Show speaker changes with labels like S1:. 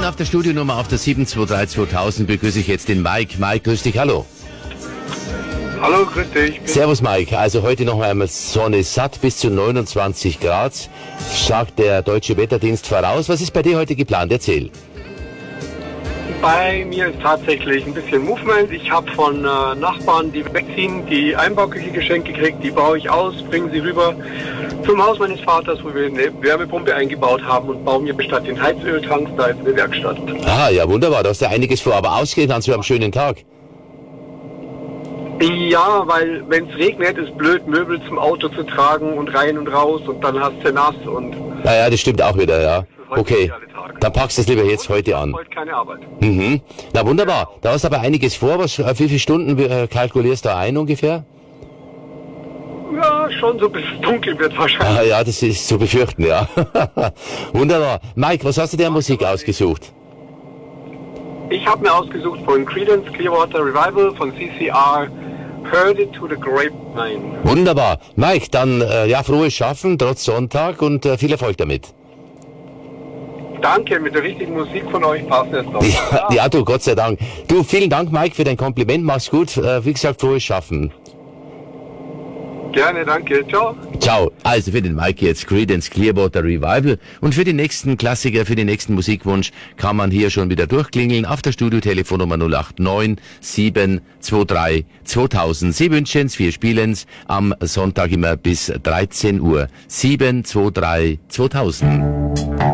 S1: auf der Studionummer auf der 723-2000 begrüße ich jetzt den Mike. Mike, grüß dich, hallo.
S2: Hallo, grüß dich.
S1: Servus Mike, also heute noch einmal Sonne satt bis zu 29 Grad, sagt der Deutsche Wetterdienst voraus. Was ist bei dir heute geplant? Erzähl.
S2: Bei mir ist tatsächlich ein bisschen Movement. Ich habe von Nachbarn, die wegziehen, die Einbauküche geschenkt gekriegt. Die baue ich aus, bringen sie rüber zum Haus meines Vaters, wo wir eine Wärmepumpe eingebaut haben und bauen mir statt den Heizöltanks da jetzt eine Werkstatt.
S1: Ah, ja wunderbar, da hast du einiges vor, aber ausgehen kannst du am schönen Tag.
S2: Ja, weil wenn es regnet, ist blöd, Möbel zum Auto zu tragen und rein und raus und dann hast du nass und...
S1: Naja, das stimmt auch wieder, ja. Okay, dann packst du es lieber jetzt heute an.
S2: Heute keine Arbeit.
S1: Mhm. Na wunderbar, da hast du aber einiges vor. Wie viele Stunden kalkulierst du ein ungefähr?
S2: Ja, schon so bis es dunkel wird wahrscheinlich.
S1: Ah, ja, das ist zu befürchten, ja. Wunderbar. Mike, was hast du dir an Musik ausgesucht?
S2: Ich habe mir ausgesucht von Creedence Clearwater Revival von CCR, Heard It to the Grapevine.
S1: Wunderbar. Mike, dann ja, frohes Schaffen, trotz Sonntag und viel Erfolg damit.
S2: Danke, mit der richtigen Musik von euch passt es noch.
S1: Ja, du, Gott sei Dank. Du, vielen Dank, Mike, für dein Kompliment. Mach's gut. Wie gesagt, frohes Schaffen.
S2: Gerne, danke. Ciao.
S1: Ciao. Also für den Mike jetzt Creedence Clearwater Revival. Und für den nächsten Klassiker, für den nächsten Musikwunsch kann man hier schon wieder durchklingeln auf der Studiotelefonnummer 089 723 2000. Sie wünschen's, wir spielen's am Sonntag immer bis 13 Uhr. 723 2000.